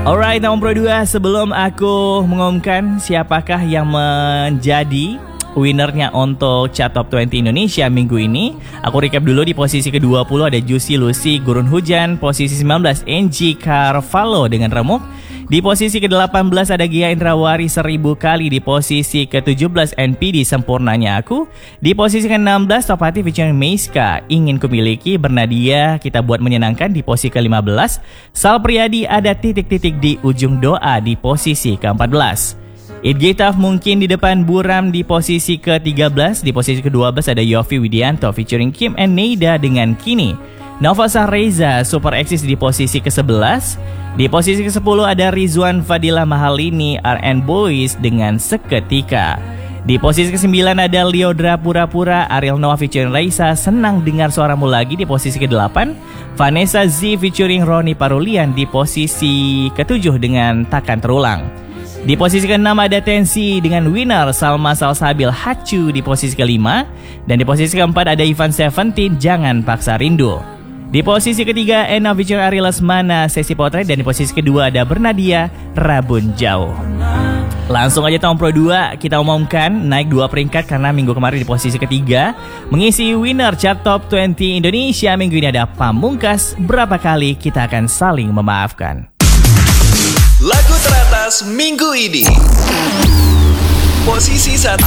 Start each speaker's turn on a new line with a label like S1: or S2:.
S1: Alright, nomor 2, sebelum aku mengumumkan siapakah yang menjadi winnernya untuk Chart Top 20 Indonesia minggu ini, aku recap dulu. Di posisi ke-20 ada Juicy Lucy Gurun Hujan. Posisi 19 NG Carvalho dengan Remuk. Di posisi ke-18 ada Gia Indrawari 1000 kali. Di posisi ke-17 NPD Sempurnanya Aku. Di posisi ke-16 Topati featuring Meiska Ingin Kumiliki. Bernadia Kita Buat Menyenangkan di posisi ke-15. Sal Priadi ada Titik-titik di Ujung Doa di posisi ke-14. It Gitaf Mungkin di depan Buram di posisi ke-13. Di posisi ke-12 ada Yofi Widianto featuring Kim and Neida dengan Kini. Nova Sahreza Super Exis di posisi ke-11. Di posisi ke-10 ada Rizwan Fadila Mahalini RN Boys dengan Seketika. Di posisi ke-9 ada Liodra Pura-Pura Ariel Noah featuring Raisa Senang Dengar Suaramu Lagi di posisi ke-8. Vanessa Z featuring Roni Parulian di posisi ke-7 dengan Takkan Terulang. Di posisi ke-6 ada Tensi dengan Winner Salma Salsabil Hacu di posisi ke-5. Dan di posisi ke-4 ada Ivan Seventeen Jangan Paksa Rindu. Di posisi ke-3 Ena featuring Ari Lesmana Sesi Potret. Dan di posisi ke-2 ada Bernadia Rabun Jauh. Langsung aja tahun Pro 2 kita umumkan naik 2 peringkat karena minggu kemarin di posisi ke-3. Mengisi winner Chart Top 20 Indonesia minggu ini ada Pamungkas. Berapa kali kita akan saling memaafkan.
S2: Lagu teratas minggu ini. Posisi 1.